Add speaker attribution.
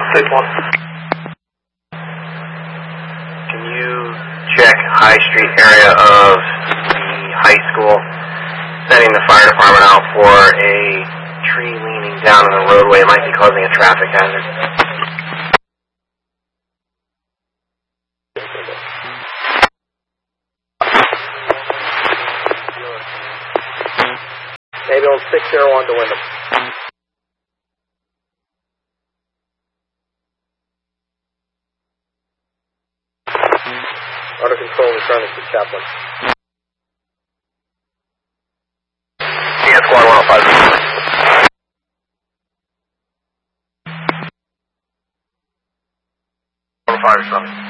Speaker 1: 6-1.
Speaker 2: Can you check High Street area of the high school, sending the fire department out for a tree leaning down on the roadway? It might be causing a traffic hazard.
Speaker 1: Maybe on 601 to Wyndham. Under control, returning to Chaplin.
Speaker 2: Yeah, Squad 105. 105 or something.